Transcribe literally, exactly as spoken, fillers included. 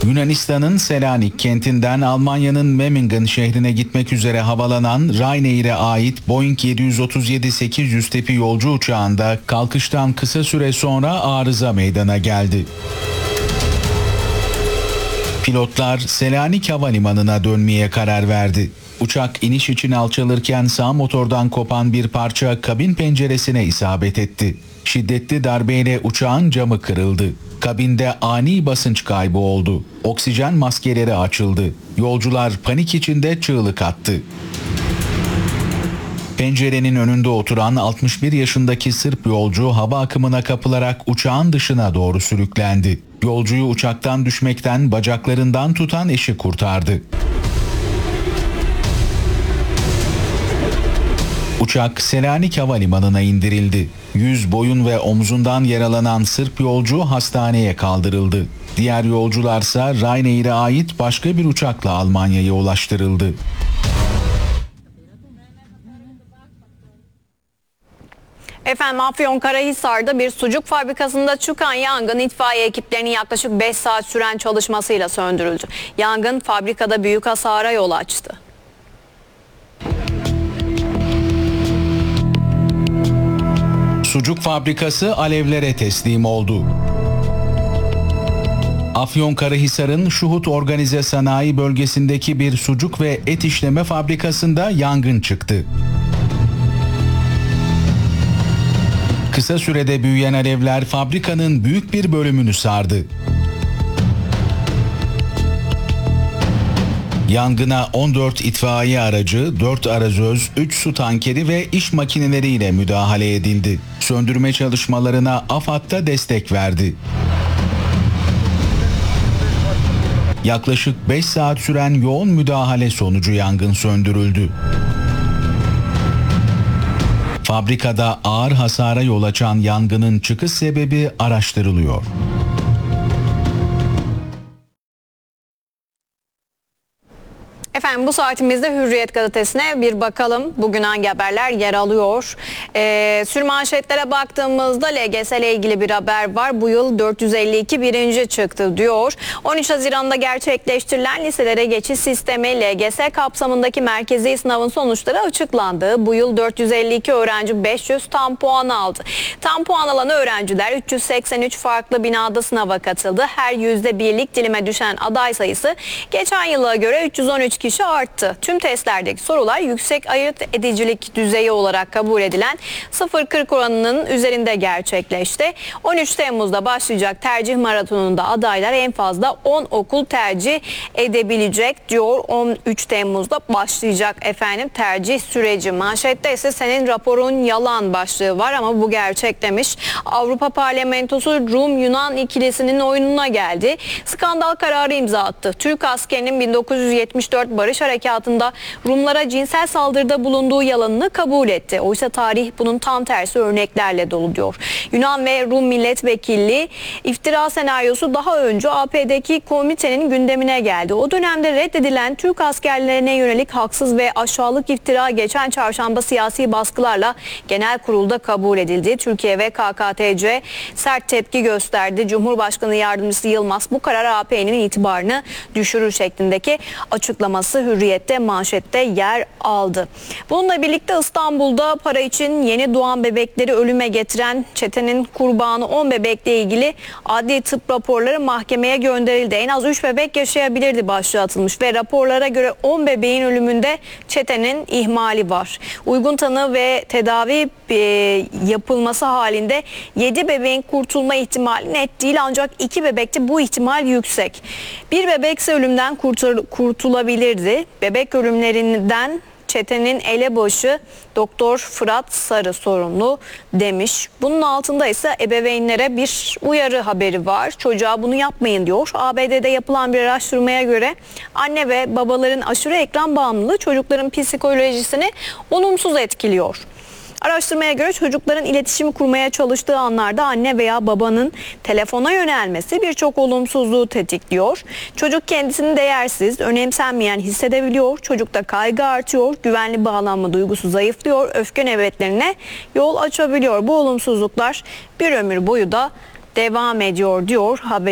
Yunanistan'ın Selanik kentinden Almanya'nın Memmingen şehrine gitmek üzere havalanan Ryanair'e ait Boeing yedi yüz otuz yedi sekiz yüz tipi yolcu uçağında kalkıştan kısa süre sonra arıza meydana geldi. Pilotlar Selanik Havalimanı'na dönmeye karar verdi. Uçak iniş için alçalırken sağ motordan kopan bir parça kabin penceresine isabet etti. Şiddetli darbeyle uçağın camı kırıldı. Kabinde ani basınç kaybı oldu. Oksijen maskeleri açıldı. Yolcular panik içinde çığlık attı. Pencerenin önünde oturan altmış bir yaşındaki Sırp yolcu hava akımına kapılarak uçağın dışına doğru sürüklendi. Yolcuyu uçaktan düşmekten bacaklarından tutan eşi kurtardı. Uçak Selanik Havalimanı'na indirildi. Yüz, boyun ve omzundan yaralanan Sırp yolcu hastaneye kaldırıldı. Diğer yolcularsa Ryanair'e ait başka bir uçakla Almanya'ya ulaştırıldı. Efendim Afyonkarahisar'da bir sucuk fabrikasında çıkan yangın itfaiye ekiplerinin yaklaşık beş saat süren çalışmasıyla söndürüldü. Yangın fabrikada büyük hasara yol açtı. Sucuk fabrikası alevlere teslim oldu. Afyonkarahisar'ın Şuhut Organize Sanayi Bölgesi'ndeki bir sucuk ve et işleme fabrikasında yangın çıktı. Kısa sürede büyüyen alevler fabrikanın büyük bir bölümünü sardı. Yangına on dört itfaiye aracı, dört arazöz, üç su tankeri ve iş makineleriyle müdahale edildi. Söndürme çalışmalarına AFAD da destek verdi. Yaklaşık beş saat süren yoğun müdahale sonucu yangın söndürüldü. Fabrikada ağır hasara yol açan yangının çıkış sebebi araştırılıyor. Efendim bu saatimizde Hürriyet gazetesine bir bakalım. Bugün hangi haberler yer alıyor? Ee, sürmanşetlere baktığımızda L G S ile ilgili bir haber var. Bu yıl dört yüz elli iki birinci çıktı diyor. on üç Haziran'da gerçekleştirilen liselere geçiş sistemi L G S kapsamındaki merkezi sınavın sonuçları açıklandı. Bu yıl dört yüz elli iki öğrenci beş yüz tam puan aldı. Tam puan alan öğrenciler üç yüz seksen üç farklı binada sınava katıldı. Her yüzde birlik dilime düşen aday sayısı geçen yıla göre üç yüz on üç kişi arttı. Tüm testlerdeki sorular yüksek ayırt edicilik düzeyi olarak kabul edilen sıfır kırk oranının üzerinde gerçekleşti. on üç Temmuz'da başlayacak tercih maratonunda adaylar en fazla on okul tercih edebilecek diyor. on üç Temmuz'da başlayacak efendim tercih süreci. Manşette ise senin raporun yalan başlığı var ama bu gerçek demiş. Avrupa Parlamentosu Rum-Yunan ikilisinin oyununa geldi. Skandal kararı imza attı. Türk askerinin bin dokuz yüz yetmiş dört Barış Harekatı'nda Rumlara cinsel saldırıda bulunduğu yalanını kabul etti. Oysa tarih bunun tam tersi örneklerle dolu diyor. Yunan ve Rum milletvekilliği iftira senaryosu daha önce A P'deki komitenin gündemine geldi. O dönemde reddedilen Türk askerlerine yönelik haksız ve aşağılık iftira geçen çarşamba siyasi baskılarla genel kurulda kabul edildi. Türkiye ve K K T C sert tepki gösterdi. Cumhurbaşkanı Yardımcısı Yılmaz bu karar A P'nin itibarını düşürür şeklindeki açıklaması Hürriyet'te manşette yer aldı. Bununla birlikte İstanbul'da para için yeni doğan bebekleri ölüme getiren çetenin kurbanı on bebekle ilgili adli tıp raporları mahkemeye gönderildi. En az üç bebek yaşayabilirdi başlığı atılmış ve raporlara göre on bebeğin ölümünde çetenin ihmali var. Uygun tanı ve tedavi e, yapılması halinde yedi bebeğin kurtulma ihtimali net değil ancak iki bebekte bu ihtimal yüksek. Bir bebekse ölümden kurtul kurtulabilirdi. Bebek ölümlerinden çetenin elebaşı Doktor Fırat Sarı sorumlu demiş. Bunun altında ise ebeveynlere bir uyarı haberi var. Çocuğa bunu yapmayın diyor. A B D'de yapılan bir araştırmaya göre anne ve babaların aşırı ekran bağımlılığı çocukların psikolojisini olumsuz etkiliyor. Araştırmaya göre çocukların iletişim kurmaya çalıştığı anlarda anne veya babanın telefona yönelmesi birçok olumsuzluğu tetikliyor. Çocuk kendisini değersiz, önemsenmeyen hissedebiliyor. Çocukta kaygı artıyor, güvenli bağlanma duygusu zayıflıyor, öfke nöbetlerine yol açabiliyor. Bu olumsuzluklar bir ömür boyu da devam ediyor diyor haber.